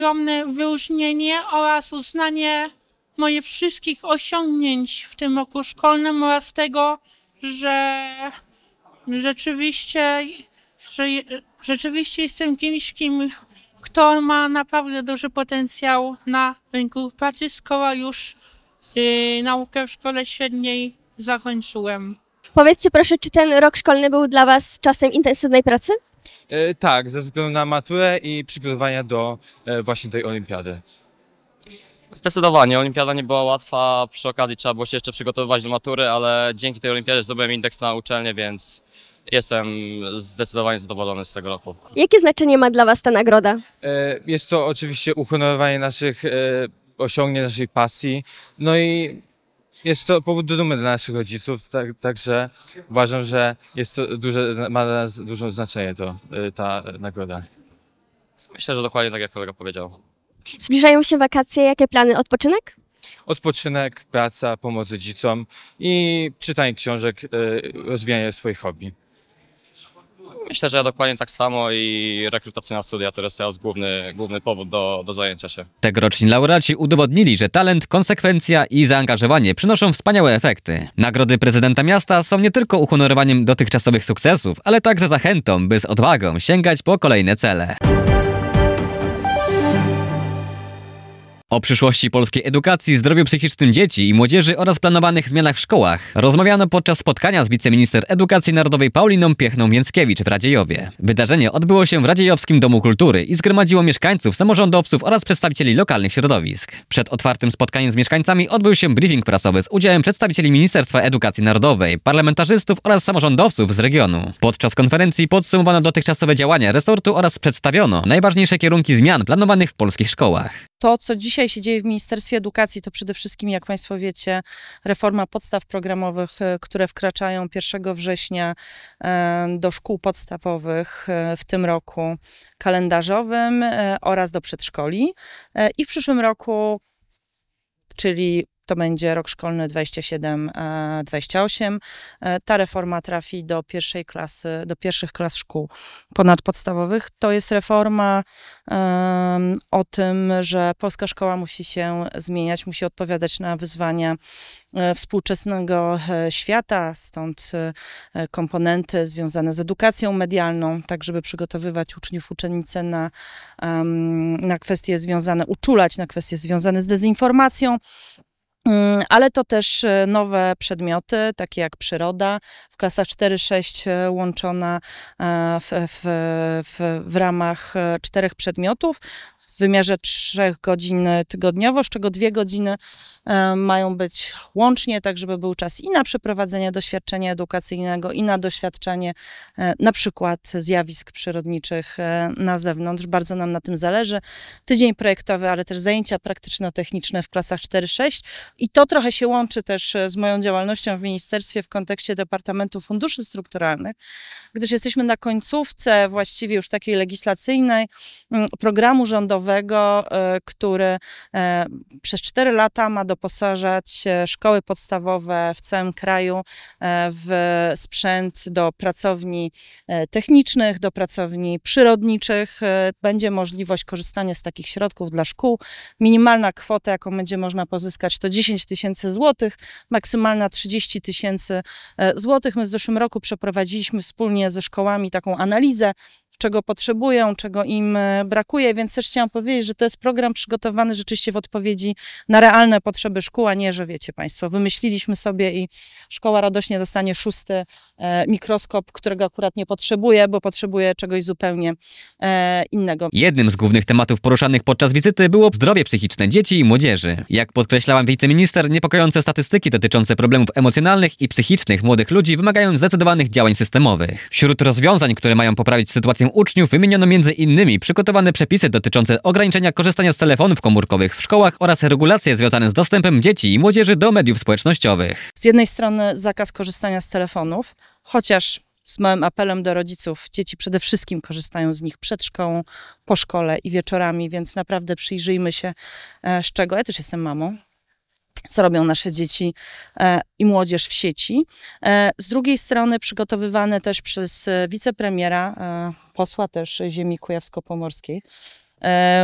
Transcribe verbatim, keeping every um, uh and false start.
ogromne wyróżnienie oraz uznanie moich wszystkich osiągnięć w tym roku szkolnym oraz tego, że rzeczywiście, że rzeczywiście jestem kimś, kim, kto ma naprawdę duży potencjał na rynku pracy, skoro już yy, naukę w szkole średniej zakończyłem. Powiedzcie proszę, czy ten rok szkolny był dla Was czasem intensywnej pracy? E, tak, ze względu na maturę i przygotowania do e, właśnie tej olimpiady. Zdecydowanie, olimpiada nie była łatwa, przy okazji trzeba było się jeszcze przygotowywać do matury, ale dzięki tej olimpiadzie zdobyłem indeks na uczelnię, więc jestem zdecydowanie zadowolony z tego roku. Jakie znaczenie ma dla Was ta nagroda? E, jest to oczywiście uhonorowanie naszych e, osiągnięć, naszej pasji, no i jest to powód do dumy dla naszych rodziców, tak, także uważam, że jest to duże, ma dla nas duże znaczenie to, e, ta nagroda. Myślę, że dokładnie tak jak kolega powiedział. Zbliżają się wakacje, jakie plany? Odpoczynek? Odpoczynek, praca, pomoc rodzicom i czytanie książek, e, rozwijanie swoich hobby. Myślę, że ja dokładnie tak samo i rekrutacja na studia to jest teraz główny, główny powód do, do zajęcia się. Tegoroczni laureaci udowodnili, że talent, konsekwencja i zaangażowanie przynoszą wspaniałe efekty. Nagrody prezydenta miasta są nie tylko uhonorowaniem dotychczasowych sukcesów, ale także zachętą, by z odwagą sięgać po kolejne cele. O przyszłości polskiej edukacji, zdrowiu psychicznym dzieci i młodzieży oraz planowanych zmianach w szkołach rozmawiano podczas spotkania z wiceminister edukacji narodowej Pauliną Piechną-Więckiewicz w Radziejowie. Wydarzenie odbyło się w Radziejowskim Domu Kultury i zgromadziło mieszkańców, samorządowców oraz przedstawicieli lokalnych środowisk. Przed otwartym spotkaniem z mieszkańcami odbył się briefing prasowy z udziałem przedstawicieli Ministerstwa Edukacji Narodowej, parlamentarzystów oraz samorządowców z regionu. Podczas konferencji podsumowano dotychczasowe działania resortu oraz przedstawiono najważniejsze kierunki zmian planowanych w polskich szkołach. To, co dzisiaj się dzieje w Ministerstwie Edukacji, to przede wszystkim, jak Państwo wiecie, reforma podstaw programowych, które wkraczają pierwszego września do szkół podstawowych w tym roku kalendarzowym oraz do przedszkoli. I w przyszłym roku, czyli to będzie rok szkolny dwadzieścia siedem dwadzieścia osiem. Ta reforma trafi do pierwszej klasy, do pierwszych klas szkół ponadpodstawowych. To jest reforma um, o tym, że polska szkoła musi się zmieniać, musi odpowiadać na wyzwania współczesnego świata, stąd komponenty związane z edukacją medialną, tak żeby przygotowywać uczniów, uczennice na, um, na kwestie związane, uczulać na kwestie związane z dezinformacją. Ale to też nowe przedmioty, takie jak przyroda, w klasach cztery sześć łączona w, w, w, w ramach czterech przedmiotów w wymiarze trzech godzin tygodniowo, z czego dwie godziny mają być łącznie, tak żeby był czas i na przeprowadzenie doświadczenia edukacyjnego, i na doświadczenie na przykład zjawisk przyrodniczych na zewnątrz. Bardzo nam na tym zależy. Tydzień projektowy, ale też zajęcia praktyczno-techniczne w klasach cztery sześć i to trochę się łączy też z moją działalnością w ministerstwie w kontekście Departamentu Funduszy Strukturalnych, gdyż jesteśmy na końcówce właściwie już takiej legislacyjnej programu rządowego, który przez cztery lata ma doposażać szkoły podstawowe w całym kraju w sprzęt do pracowni technicznych, do pracowni przyrodniczych. Będzie możliwość korzystania z takich środków dla szkół. Minimalna kwota, jaką będzie można pozyskać, to dziesięć tysięcy złotych, maksymalna trzydzieści tysięcy złotych. My w zeszłym roku przeprowadziliśmy wspólnie ze szkołami taką analizę, czego potrzebują, czego im brakuje, więc też chciałam powiedzieć, że to jest program przygotowany rzeczywiście w odpowiedzi na realne potrzeby szkół, a nie, że wiecie Państwo, wymyśliliśmy sobie i szkoła radośnie dostanie szósty e, mikroskop, którego akurat nie potrzebuje, bo potrzebuje czegoś zupełnie e, innego. Jednym z głównych tematów poruszanych podczas wizyty było zdrowie psychiczne dzieci i młodzieży. Jak podkreślała wiceminister, niepokojące statystyki dotyczące problemów emocjonalnych i psychicznych młodych ludzi wymagają zdecydowanych działań systemowych. Wśród rozwiązań, które mają poprawić sytuację uczniów, wymieniono między innymi przygotowane przepisy dotyczące ograniczenia korzystania z telefonów komórkowych w szkołach oraz regulacje związane z dostępem dzieci i młodzieży do mediów społecznościowych. Z jednej strony zakaz korzystania z telefonów, chociaż z małym apelem do rodziców, dzieci przede wszystkim korzystają z nich przed szkołą, po szkole i wieczorami, więc naprawdę przyjrzyjmy się z czego. Ja też jestem mamą. Co robią nasze dzieci e, i młodzież w sieci. E, z drugiej strony przygotowywane też przez wicepremiera, e, posła też ziemi kujawsko-pomorskiej, e,